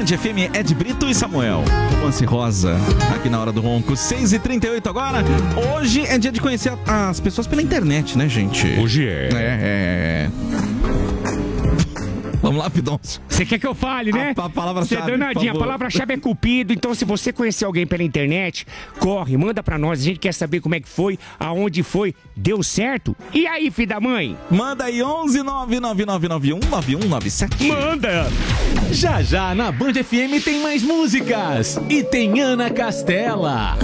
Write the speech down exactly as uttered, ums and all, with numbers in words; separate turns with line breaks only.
Band F M, Ed Brito e Samuel. Romance Rosa, aqui na Hora do Ronco. seis e trinta e oito agora. Hoje é dia de conhecer as pessoas pela internet, né, gente?
Hoje é.
É, é. Vamos lá, Pidoncio.
Você quer que eu fale, né?
A, a palavra-chave,
Você danadinha, a palavra-chave é cupido. Então, se você conhecer alguém pela internet, corre, manda pra nós. A gente quer saber como é que foi, aonde foi, deu certo? E aí, filho da mãe?
Manda aí onze nove nove nove nove um nove um nove sete.
Manda!
Já já na Band F M tem mais músicas. E tem Ana Castela.